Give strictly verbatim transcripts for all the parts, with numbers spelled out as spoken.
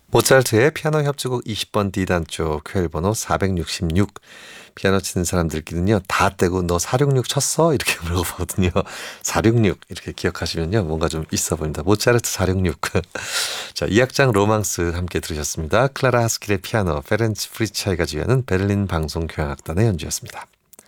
모차르트의 피아노 협주곡 이십 번 D단조 퀘일 번호 사백육십육. 피아노 치는 사람들끼리는요 다 떼고 너 사백육십육 쳤어? 이렇게 물어보거든요. 사백육십육 이렇게 기억하시면요 뭔가 좀 있어 보입니다. 모차르트 사백육십육. 자, 이 악장 로망스 함께 들으셨습니다. 클라라 하스킬의 피아노, 페렌츠 프리차이가 지휘하는 베를린 방송교향악단의 연주였습니다.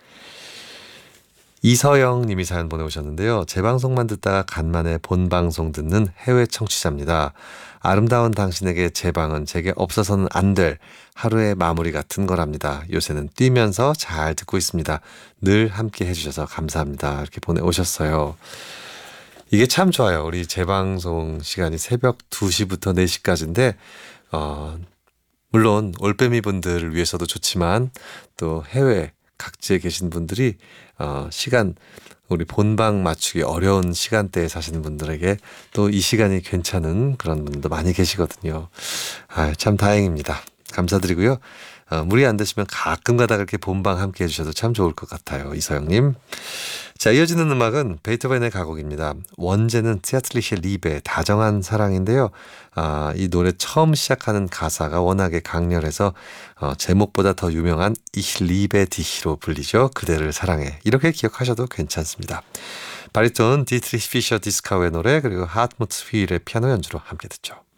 이서영 님이 사연 보내오셨는데요. 재방송만 듣다가 간만에 본방송 듣는 해외 청취자입니다. 아름다운 당신에게 재방은 제게 없어서는 안 될 하루의 마무리 같은 거랍니다. 요새는 뛰면서 잘 듣고 있습니다. 늘 함께 해주셔서 감사합니다. 이렇게 보내오셨어요. 이게 참 좋아요. 우리 재방송 시간이 새벽 두 시부터 네 시까지인데 어, 물론 올빼미 분들을 위해서도 좋지만 또 해외 각지에 계신 분들이 어, 시간 우리 본방 맞추기 어려운 시간대에 사시는 분들에게 또 이 시간이 괜찮은 그런 분도 많이 계시거든요. 아, 참 다행입니다. 감사드리고요. 어, 무리 안 되시면 가끔 가다가 이렇게 본방 함께 해주셔도 참 좋을 것 같아요. 이서영님. 자, 이어지는 음악은 베토벤의 가곡입니다. 원제는 츠야틀리시의 리베 다정한 사랑인데요. 아, 이 노래 처음 시작하는 가사가 워낙에 강렬해서 어, 제목보다 더 유명한 Ich liebe dich로 불리죠. 그대를 사랑해. 이렇게 기억하셔도 괜찮습니다. 바리톤 디트리히 피셔 디스카우의 노래 그리고 하트무트 휘일의 피아노 연주로 함께 듣죠.